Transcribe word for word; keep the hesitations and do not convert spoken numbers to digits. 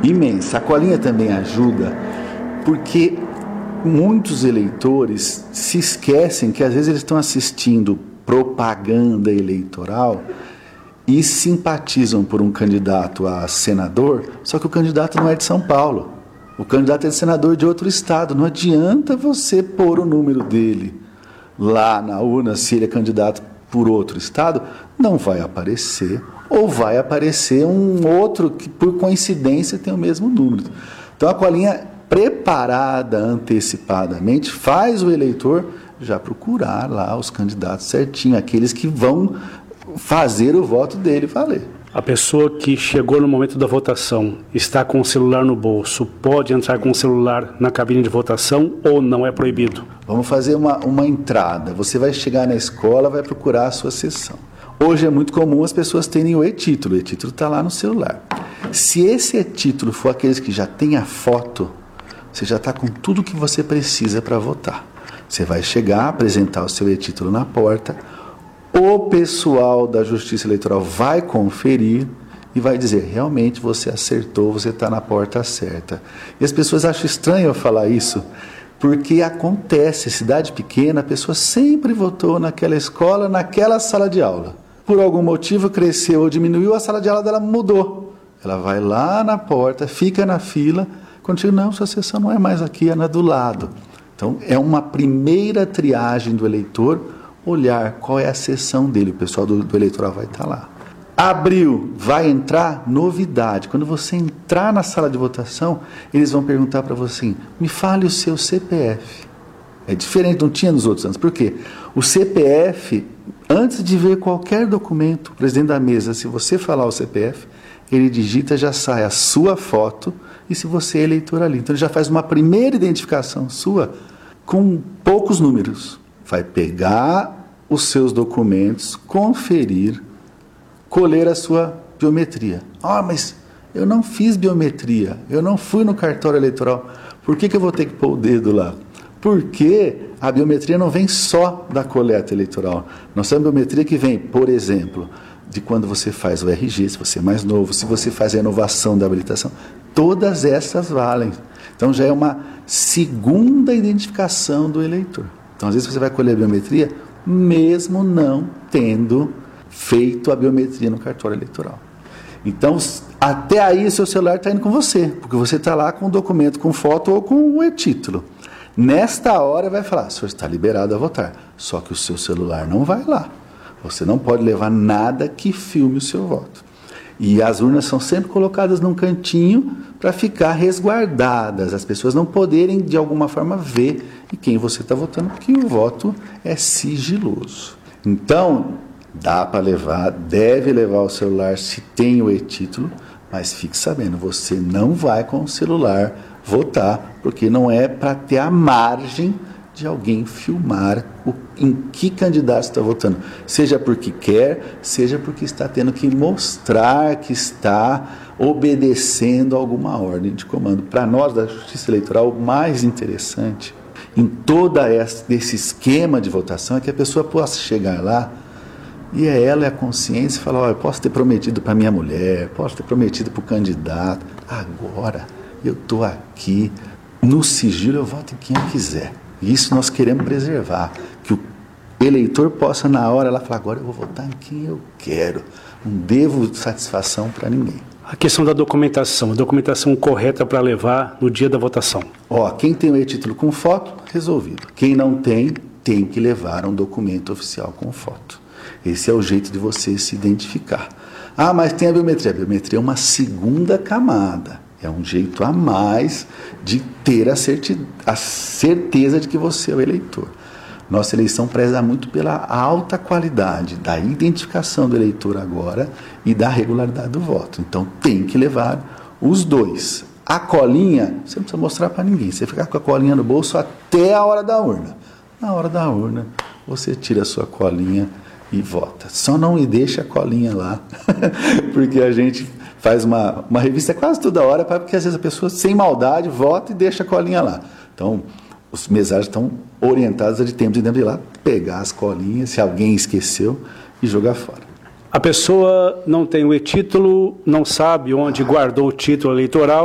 Imensa. A colinha também ajuda, porque muitos eleitores se esquecem que às vezes eles estão assistindo propaganda eleitoral e simpatizam por um candidato a senador, só que o candidato não é de São Paulo. O candidato é de senador de outro estado. Não adianta você pôr o número dele lá na urna, se ele é candidato por outro estado, não vai aparecer, ou vai aparecer um outro que, por coincidência, tem o mesmo número. Então, a colinha preparada antecipadamente faz o eleitor já procurar lá os candidatos certinho, aqueles que vão fazer o voto dele valer. A pessoa que chegou no momento da votação, está com o celular no bolso, pode entrar com o celular na cabine de votação ou não é proibido? Vamos fazer uma, uma entrada. Você vai chegar na escola, vai procurar a sua sessão. Hoje é muito comum as pessoas terem o e-título. O e-título está lá no celular. Se esse e-título for aqueles que já tem a foto, você já está com tudo que você precisa para votar. Você vai chegar, apresentar o seu e-título na porta, o pessoal da Justiça Eleitoral vai conferir e vai dizer, realmente você acertou, você está na porta certa. E as pessoas acham estranho eu falar isso, porque acontece, cidade pequena, a pessoa sempre votou naquela escola, naquela sala de aula. Por algum motivo cresceu ou diminuiu, a sala de aula dela mudou. Ela vai lá na porta, fica na fila, quando chega, não, sua sessão não é mais aqui, é na do lado. Então, é uma primeira triagem do eleitor, olhar qual é a sessão dele, o pessoal do, do eleitoral vai estar lá. Abriu, vai entrar, novidade. Quando você entrar na sala de votação, eles vão perguntar para você, me fale o seu C P F. É diferente, não tinha nos outros anos. Por quê? O C P F, antes de ver qualquer documento, o presidente da mesa, se você falar o C P F, ele digita, já sai a sua foto e se você é eleitor ali. Então ele já faz uma primeira identificação sua com poucos números. Vai pegar os seus documentos, conferir, colher a sua biometria. Ah, mas eu não fiz biometria, eu não fui no cartório eleitoral. Por que, que eu vou ter que pôr o dedo lá? Porque a biometria não vem só da coleta eleitoral. Nós temos biometria que vem, por exemplo, de quando você faz o R G, se você é mais novo, se você faz a renovação da habilitação. Todas essas valem. Então já é uma segunda identificação do eleitor. Então, às vezes, você vai colher a biometria, mesmo não tendo feito a biometria no cartório eleitoral. Então, até aí, o seu celular está indo com você, porque você está lá com o documento, com foto ou com o e-título. Nesta hora, vai falar, o senhor está liberado a votar. Só que o seu celular não vai lá. Você não pode levar nada que filme o seu voto. E as urnas são sempre colocadas num cantinho para ficar resguardadas, as pessoas não poderem, de alguma forma, ver em quem você está votando, porque o voto é sigiloso. Então, dá para levar, deve levar o celular se tem o e-título, mas fique sabendo, você não vai com o celular votar, porque não é para ter a margem de alguém filmar o, em que candidato está votando, seja porque quer, seja porque está tendo que mostrar que está obedecendo a alguma ordem de comando. Para nós da Justiça Eleitoral, o mais interessante em todo esse esquema de votação é que a pessoa possa chegar lá e é ela e a consciência falar, olha, eu posso ter prometido para minha mulher, posso ter prometido para o candidato, agora eu estou aqui, no sigilo eu voto em quem eu quiser. Isso nós queremos preservar, que o eleitor possa na hora lá falar, agora eu vou votar em quem eu quero, não devo satisfação para ninguém. A questão da documentação, a documentação correta para levar no dia da votação. Ó, quem tem o e-título com foto, resolvido. Quem não tem, tem que levar um documento oficial com foto. Esse é o jeito de você se identificar. Ah, mas tem a biometria. A biometria é uma segunda camada. É um jeito a mais de ter a, certi- a certeza de que você é o eleitor. Nossa eleição preza muito pela alta qualidade da identificação do eleitor agora e da regularidade do voto. Então tem que levar os dois. A colinha, você não precisa mostrar para ninguém. Você ficar com a colinha no bolso até a hora da urna. Na hora da urna, você tira a sua colinha e vota. Só não me deixa a colinha lá, porque a gente faz uma, uma revista quase toda hora, porque às vezes a pessoa, sem maldade, vota e deixa a colinha lá. Então, os mesários estão orientados a de tempo em tempo de ir lá, pegar as colinhas, se alguém esqueceu, e jogar fora. A pessoa não tem o e-título, não sabe onde guardou o título eleitoral,